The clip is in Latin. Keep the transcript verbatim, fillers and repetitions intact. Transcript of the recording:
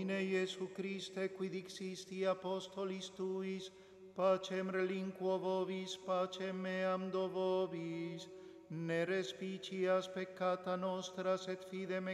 Domine Iesu Christe, qui dixisti apostolis tuis, pacem relinquo vobis, pacem meam do vobis, ne respicias peccata nostra, et fidem